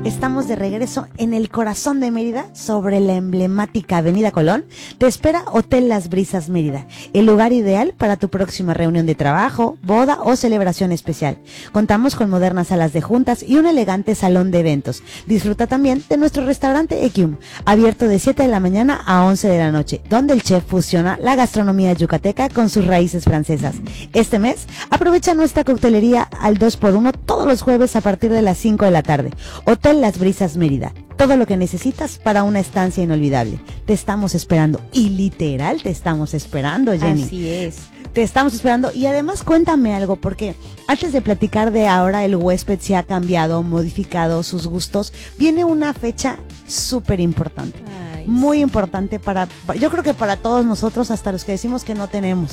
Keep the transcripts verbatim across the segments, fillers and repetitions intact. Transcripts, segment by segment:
estamos de regreso en el corazón de Mérida, sobre la emblemática Avenida Colón. Te espera Hotel Las Brisas Mérida, el lugar ideal para tu próxima reunión de trabajo, boda o celebración especial. Contamos con modernas salas de juntas y un elegante salón de eventos. Disfruta también de nuestro restaurante Equium, abierto de siete de la mañana a once de la noche, donde el chef fusiona la gastronomía yucateca con sus raíces francesas. Este mes, aprovecha nuestra coctelería al dos por uno todos los jueves a partir de las cinco de la tarde. Hotel Las Brisas Mérida, todo lo que necesitas para una estancia inolvidable. Te estamos esperando, y literal te estamos esperando, Jenny. Así es. Te estamos esperando. Y además cuéntame algo, porque antes de platicar de ahora el huésped si ha cambiado, modificado sus gustos, viene una fecha súper importante. Ay, Muy sí. importante para, yo creo que para todos nosotros, hasta los que decimos que no tenemos.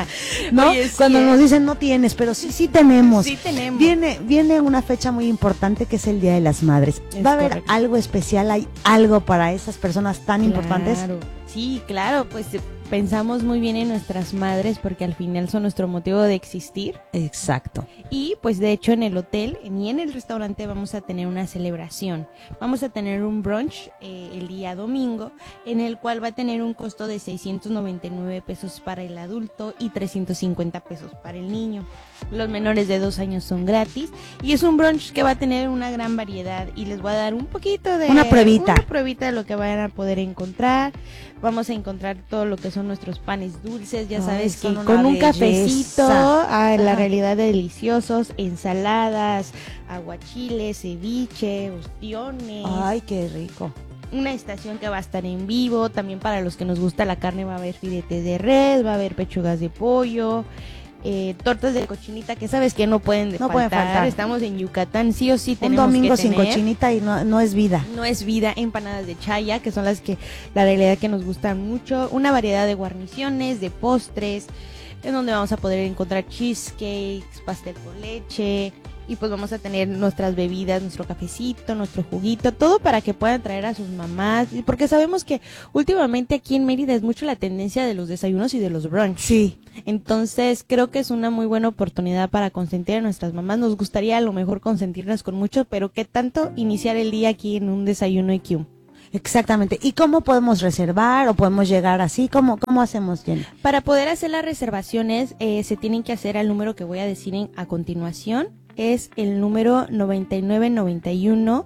¿No? Oye, sí, Cuando ¿eh? nos dicen no tienes, pero sí, sí tenemos. Sí tenemos. Viene, viene una fecha muy importante que es el Día de las Madres. Es ¿Va a haber correcto. algo especial? ¿Hay algo para esas personas tan importantes? Claro. Sí, claro, pues eh, pensamos muy bien en nuestras madres porque al final son nuestro motivo de existir. Exacto. Y pues de hecho en el hotel ni en el restaurante vamos a tener una celebración. Vamos a tener un brunch eh, el día domingo, en el cual va a tener un costo de seiscientos noventa y nueve pesos para el adulto y trescientos cincuenta pesos para el niño. Los menores de dos años son gratis y es un brunch que va a tener una gran variedad y les voy a dar un poquito de... Una pruebita. Una pruebita de lo que vayan a poder encontrar. Vamos a encontrar todo lo que son nuestros panes dulces, ya Ay, sabes que son una con un belleza. cafecito, ah, la Ajá. realidad deliciosos, ensaladas, aguachiles, ceviche, ostiones. Ay, qué rico. Una estación que va a estar en vivo, también para los que nos gusta la carne va a haber filetes de res, va a haber pechugas de pollo, eh, tortas de cochinita que sabes que no pueden, de No faltar. pueden faltar. Estamos en Yucatán, sí o sí Un tenemos domingo que sin tener. cochinita y no, no es vida. No es vida, empanadas de chaya, que son las que la realidad que nos gustan mucho, una variedad de guarniciones, de postres, en donde vamos a poder encontrar cheesecakes, pastel con leche, y pues vamos a tener nuestras bebidas, nuestro cafecito, nuestro juguito, todo para que puedan traer a sus mamás, y porque sabemos que últimamente aquí en Mérida es mucho la tendencia de los desayunos y de los brunch. Sí. Entonces creo que es una muy buena oportunidad para consentir a nuestras mamás. Nos gustaría a lo mejor consentirlas con mucho, pero qué tanto iniciar el día aquí en un desayuno I Q. Exactamente. ¿Y cómo podemos reservar o podemos llegar así? ¿Cómo, cómo hacemos, Jenny? Para poder hacer las reservaciones eh, se tienen que hacer al número que voy a decir en, a continuación. Es el número noventa y nueve noventa y uno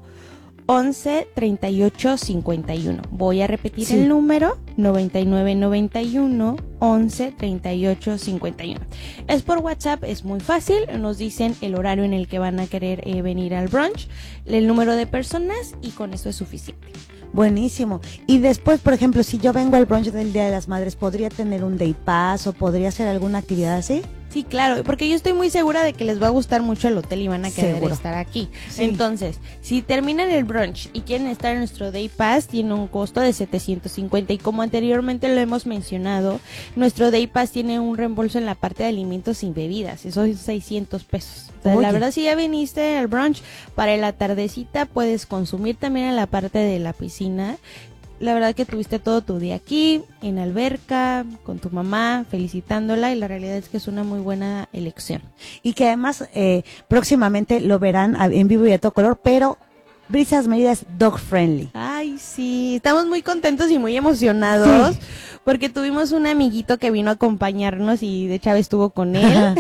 once treinta y ocho cincuenta y uno. Voy a repetir Sí. el número noventa y nueve noventa y uno once treinta y ocho cincuenta y uno. Es por WhatsApp, es muy fácil. Nos dicen el horario en el que van a querer eh, venir al brunch, el número de personas y con eso es suficiente. Buenísimo. Y después, por ejemplo, si yo vengo al brunch del Día de las Madres, ¿podría tener un day pass o podría hacer alguna actividad así? Sí, claro, porque yo estoy muy segura de que les va a gustar mucho el hotel y van a querer Seguro. estar aquí. Sí. Entonces, si terminan el brunch y quieren estar en nuestro Day Pass, tiene un costo de setecientos cincuenta y como anteriormente lo hemos mencionado, nuestro Day Pass tiene un reembolso en la parte de alimentos y bebidas, esos son seiscientos pesos. O sea, Oye. la verdad, si ya viniste al brunch, para la tardecita puedes consumir también en la parte de la piscina. La verdad que tuviste todo tu día aquí, en alberca, con tu mamá, felicitándola y la realidad es que es una muy buena elección. Y que además eh, próximamente lo verán a- en vivo y a todo color, pero Brisas Mérida es dog friendly. Ay, sí, estamos muy contentos y muy emocionados Sí. porque tuvimos un amiguito que vino a acompañarnos y de Chávez estuvo con él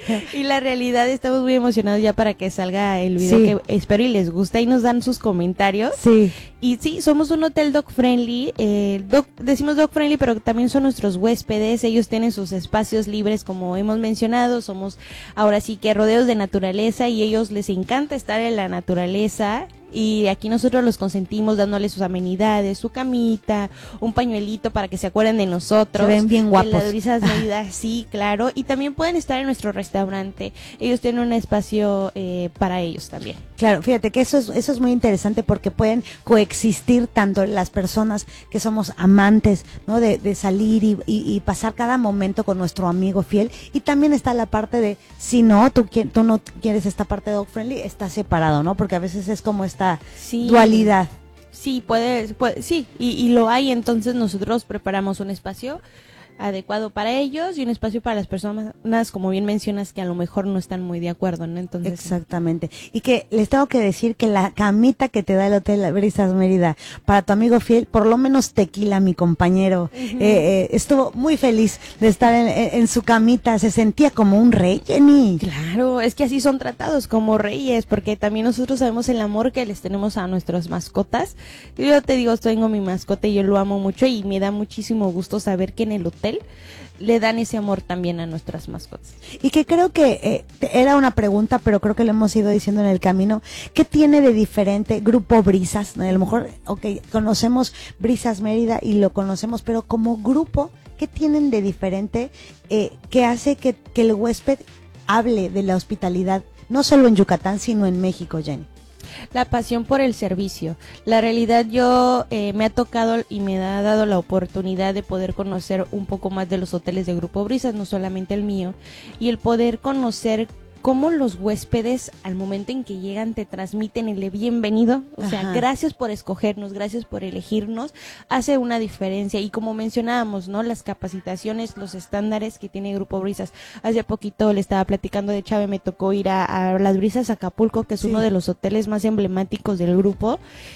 y la realidad estamos muy emocionados ya para que salga el video Sí. que espero y les gusta y nos dan sus comentarios. Sí. Y sí, somos un hotel dog friendly, eh, dog- decimos dog friendly, pero también son nuestros huéspedes, ellos tienen sus espacios libres como hemos mencionado, somos ahora sí que rodeos de naturaleza y ellos les encanta estar en la naturaleza. Y aquí nosotros los consentimos dándoles sus amenidades, su camita, un pañuelito para que se acuerden de nosotros. Se ven bien De guapos. las Brisas Mérida, sí, claro. Y también pueden estar en nuestro restaurante. Ellos tienen un espacio eh, para ellos también. Claro, fíjate que eso es, eso es muy interesante porque pueden coexistir tanto las personas que somos amantes, ¿no? De, de salir y, y, y pasar cada momento con nuestro amigo fiel. Y también está la parte de, si no, tú, qui- tú no quieres esta parte dog friendly, está separado, ¿no? Porque a veces es como esta Sí. dualidad. Sí, puede, puede sí, y, y lo hay, entonces nosotros preparamos un espacio adecuado para ellos y un espacio para las personas, como bien mencionas, que a lo mejor no están muy de acuerdo, ¿no? Entonces, exactamente. Y que les tengo que decir que la camita que te da el Hotel Brisas Mérida para tu amigo fiel, por lo menos Tequila, mi compañero, uh-huh. eh, eh, estuvo muy feliz de estar en, en su camita, se sentía como un rey, Jenny. Claro, es que así son tratados, como reyes, porque también nosotros sabemos el amor que les tenemos a nuestras mascotas. Yo te digo, tengo mi mascota y yo lo amo mucho y me da muchísimo gusto saber que en el hotel le dan ese amor también a nuestras mascotas. Y que creo que eh, era una pregunta, pero creo que lo hemos ido diciendo en el camino. ¿Qué tiene de diferente Grupo Brisas? A lo mejor, ok, conocemos Brisas Mérida y lo conocemos, pero como grupo, ¿qué tienen de diferente eh, que hace que, que el huésped hable de la hospitalidad, no solo en Yucatán, sino en México, Jenny? La pasión por el servicio. La realidad yo eh, me ha tocado y me ha dado la oportunidad de poder conocer un poco más de los hoteles de Grupo Brisas, no solamente el mío, y el poder conocer cómo los huéspedes al momento en que llegan te transmiten el de bienvenido, o sea, Ajá. gracias por escogernos, gracias por elegirnos, hace una diferencia. Y como mencionábamos, ¿no? Las capacitaciones, los estándares que tiene Grupo Brisas. Hace poquito le estaba platicando de Chávez, me tocó ir a, a Las Brisas Acapulco, que es sí. uno de los hoteles más emblemáticos del grupo,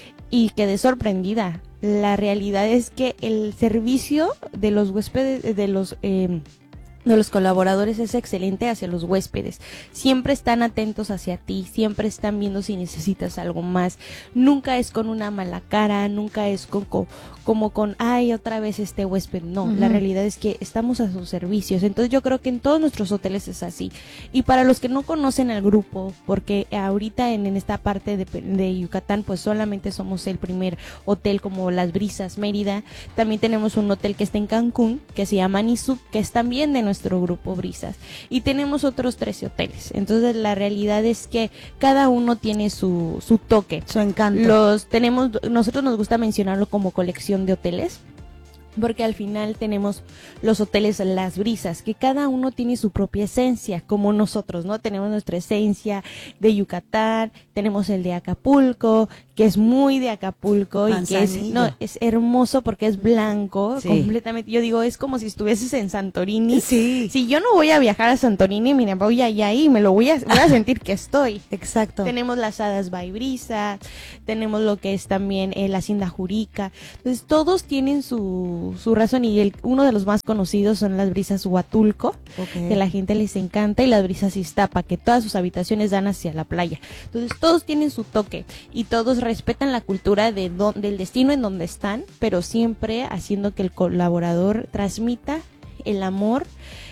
y quedé sorprendida. La realidad es que el servicio de los huéspedes, de los... Eh, de los colaboradores es excelente hacia los huéspedes. Siempre están atentos hacia ti, siempre están viendo si necesitas algo más. Nunca es con una mala cara, nunca es con, con como con, ay, otra vez este huésped. No, uh-huh. La realidad es que estamos a sus servicios. Entonces yo creo que en todos nuestros hoteles es así. Y para los que no conocen al grupo, porque ahorita en, en esta parte de, de Yucatán, pues solamente somos el primer hotel como Las Brisas Mérida. También tenemos un hotel que está en Cancún, que se llama Nizuc, que es también de nuestro Grupo Brisas. Y tenemos otros trece hoteles. Entonces la realidad es que cada uno tiene su, su toque. Su encanto. Los tenemos, nosotros nos gusta mencionarlo como colección de hoteles, porque al final tenemos los hoteles Las Brisas, que cada uno tiene su propia esencia, como nosotros, ¿no? Tenemos nuestra esencia de Yucatán, tenemos el de Acapulco, que es muy de Acapulco y que es, no, es hermoso porque es blanco, sí. completamente. Yo digo, es como si estuvieses en Santorini. Sí. Si yo no voy a viajar a Santorini, mira, voy allá y me lo voy a, voy a sentir que estoy. Exacto. Tenemos las Hadas by Brisas, tenemos lo que es también eh, la Hacienda Jurica. Entonces, todos tienen su su razón y el, uno de los más conocidos son las Brisas Huatulco, okay. que a la gente les encanta, y las Brisas Iztapa, que todas sus habitaciones dan hacia la playa. Entonces todos tienen su toque y todos respetan la cultura de do, del destino en donde están, pero siempre haciendo que el colaborador transmita el amor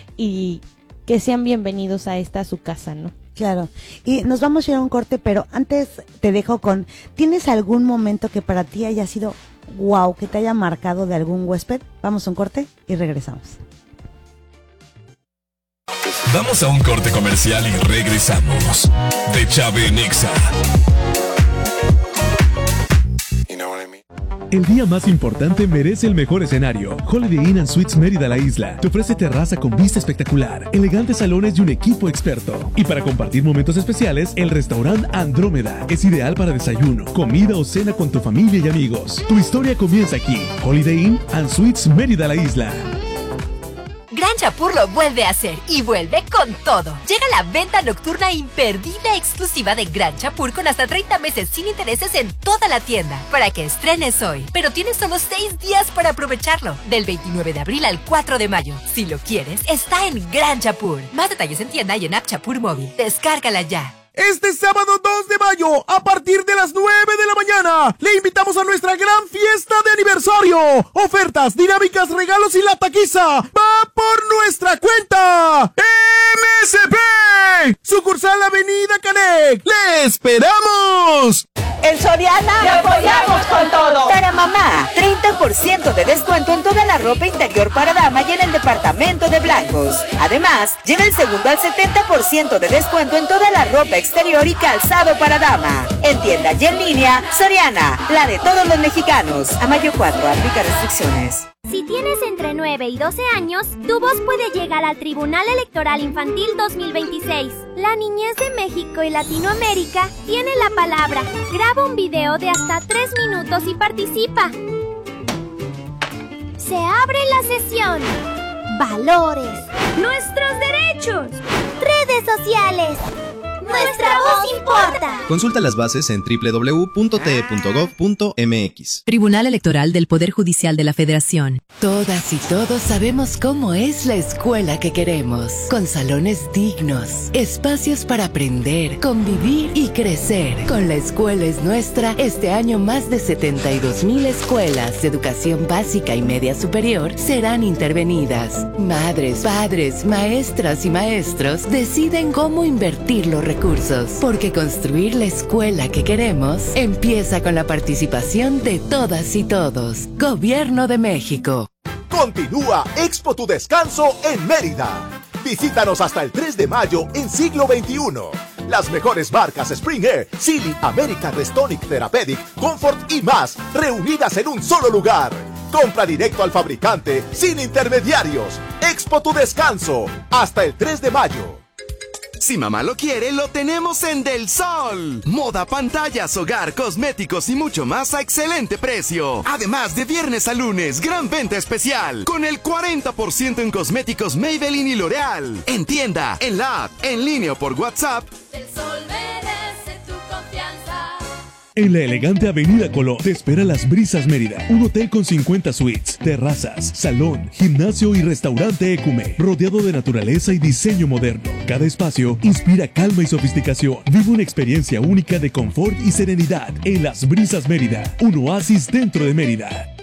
y que sean bienvenidos a esta su casa, ¿no? Claro, y nos vamos a ir a un corte, pero antes te dejo con, ¿tienes algún momento que para ti haya sido wow, que te haya marcado de algún huésped? Vamos a un corte y regresamos. Vamos a un corte comercial y regresamos. De Chávez en Exa. El día más importante merece el mejor escenario. Holiday Inn and Suites Mérida La Isla te ofrece terraza con vista espectacular, elegantes salones y un equipo experto. Y para compartir momentos especiales, el restaurante Andrómeda es ideal para desayuno, comida o cena con tu familia y amigos. Tu historia comienza aquí. Holiday Inn and Suites Mérida La Isla. Gran Chapur lo vuelve a hacer y vuelve con todo. Llega la venta nocturna imperdible exclusiva de Gran Chapur con hasta treinta meses sin intereses en toda la tienda para que estrenes hoy. Pero tienes solo seis días para aprovecharlo. Del veintinueve de abril al cuatro de mayo. Si lo quieres, está en Gran Chapur. Más detalles en tienda y en app Chapur móvil. Descárgala ya. Este sábado dos de mayo, a partir de las nueve de la mañana, le invitamos a nuestra gran fiesta de aniversario. Ofertas, dinámicas, regalos y la taquiza va por nuestra cuenta. M S P, sucursal Avenida Canec. ¡Le esperamos! En Soriana ¡te apoyamos con todo! Para mamá, treinta por ciento de descuento en toda la ropa interior para dama y en el departamento de blancos. Además, lleva el segundo al setenta por ciento de descuento en toda la ropa exterior y calzado para dama. En tienda y en línea, Soriana, la de todos los mexicanos. A mayo cuatro, aplica restricciones. Si tienes entre nueve y doce años, tu voz puede llegar al Tribunal Electoral Infantil dos mil veintiséis. La niñez de México y Latinoamérica tiene la palabra. Graba un video de hasta tres minutos y participa. Se abre la sesión. valores, nuestros derechos, redes sociales. Nuestra voz importa. Consulta las bases en doble u doble u doble u punto t e punto gov punto m x. Tribunal Electoral del Poder Judicial de la Federación. Todas y todos sabemos cómo es la escuela que queremos, con salones dignos, espacios para aprender, convivir y crecer. Con La Escuela es Nuestra, este año más de setenta y dos mil escuelas de educación básica y media superior serán intervenidas. Madres, padres, maestras y maestros deciden cómo invertir los recursos. Recursos, porque construir la escuela que queremos empieza con la participación de todas y todos. Gobierno de México. Continúa Expo Tu Descanso en Mérida. Visítanos hasta el tres de mayo en Siglo veintiuno. Las mejores marcas Spring Air, Silly, American Restonic, Therapeutic, Comfort y más, reunidas en un solo lugar. Compra directo al fabricante, sin intermediarios. Expo Tu Descanso, hasta el tres de mayo. Si mamá lo quiere, lo tenemos en Del Sol. Moda, pantallas, hogar, cosméticos y mucho más a excelente precio. Además, de viernes a lunes, gran venta especial. Con el cuarenta por ciento en cosméticos Maybelline y L'Oreal. En tienda, en la app, en línea o por WhatsApp. Del Sol merece tu confianza. En la elegante Avenida Colón te espera Las Brisas Mérida, un hotel con cincuenta suites, terrazas, salón, gimnasio y restaurante Ecume, rodeado de naturaleza y diseño moderno. Cada espacio inspira calma y sofisticación. Vive una experiencia única de confort y serenidad en Las Brisas Mérida, un oasis dentro de Mérida.